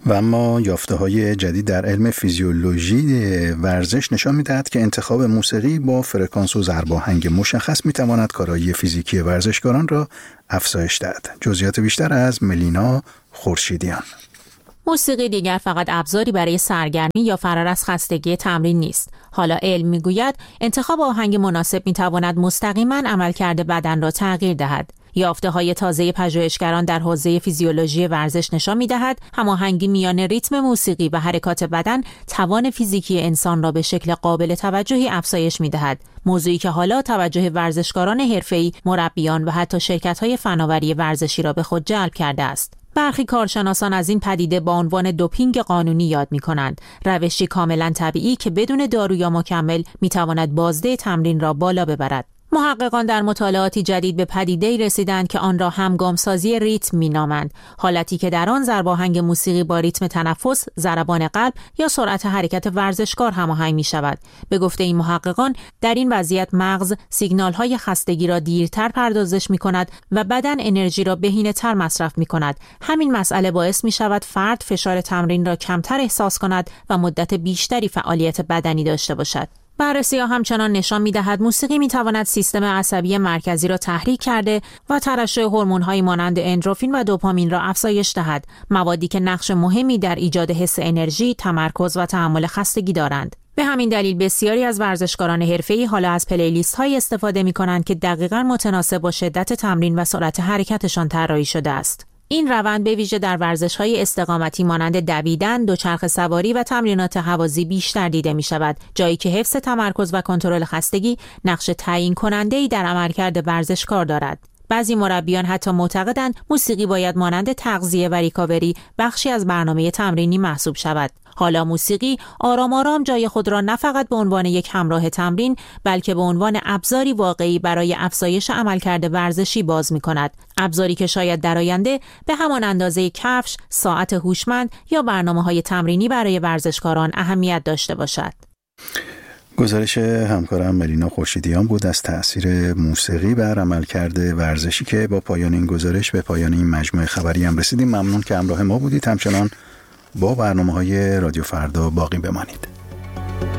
و اما یافته‌های جدید در علم فیزیولوژی ورزش نشان می‌دهد که انتخاب موسیقی با فرکانس و ضرباهنگ مشخص می‌تواند کارایی فیزیکی ورزشکاران را افزایش دهد. جزئیات بیشتر از ملینا خورشیدیان. موسیقی دیگر فقط ابزاری برای سرگرمی یا فرار از خستگی تمرین نیست. حالا علم می‌گوید انتخاب آهنگ مناسب می‌تواند مستقیما عملکرد بدن را تغییر دهد. یافته‌های تازه پژوهشگران در حوزه فیزیولوژی ورزش نشان می‌دهد هماهنگی میان ریتم موسیقی و حرکات بدن توان فیزیکی انسان را به شکل قابل توجهی افزایش می‌دهد. موضوعی که حالا توجه ورزشکاران حرفه‌ای، مربیان و حتی شرکت‌های فناوری ورزشی را به خود جلب کرده است. برخی کارشناسان از این پدیده با عنوان دوپینگ قانونی یاد می‌کنند، روشی کاملا طبیعی که بدون دارو یا مکمل می‌تواند بازده تمرین را بالا ببرد. محققان در مطالعاتی جدید به پدیده‌ای رسیدند که آن را همگامسازی ریتم می‌نامند، حالتی که در آن ضرباهنگ موسیقی با ریتم تنفس، ضربان قلب یا سرعت حرکت ورزشکار هماهنگ می‌شود. به گفته این محققان، در این وضعیت مغز سیگنال‌های خستگی را دیرتر پردازش می‌کند و بدن انرژی را بهینه‌تر مصرف می‌کند. همین مسئله باعث می‌شود فرد فشار تمرین را کمتر احساس کند و مدت بیشتری فعالیت بدنی داشته باشد. بررسی‌ها همچنان نشان می‌دهد موسیقی می‌تواند سیستم عصبی مرکزی را تحریک کرده و ترشح هورمون‌هایی مانند اندروفین و دوپامین را افزایش دهد، موادی که نقش مهمی در ایجاد حس انرژی، تمرکز و تحمل خستگی دارند. به همین دلیل بسیاری از ورزشکاران حرفه‌ای حالا از پلیلیست‌هایی استفاده می‌کنند که دقیقاً متناسب با شدت تمرین و سرعت حرکتشان طراحی شده است. این روند به ویژه در ورزش‌های استقامتی مانند دویدن، دوچرخه سواری و تمرینات هوازی بیشتر دیده می‌شود، جایی که حفظ تمرکز و کنترل خستگی نقش تعیین کننده‌ای در عملکرد ورزشکار دارد. بعضی مربیان حتی معتقدند موسیقی باید مانند تغذیه و ریکاوری بخشی از برنامه تمرینی محسوب شود. حالا موسیقی آرام آرام جای خود را نه فقط به عنوان یک همراه تمرین، بلکه به عنوان ابزاری واقعی برای افزایش عملکرد ورزشی باز می‌کند. ابزاری که شاید در آینده به همان اندازه کفش، ساعت هوشمند یا برنامه‌های تمرینی برای ورزشکاران اهمیت داشته باشد. گزارش همکارم ملینا خورشیدیان بود از تأثیر موسیقی بر عملکرد ورزشی که با پایان این گزارش به پایان این مجموعه خبری هم رسیدیم. ممنون که همراه ما بودید. همچنان با برنامه‌های رادیو فردا باقی بمانید.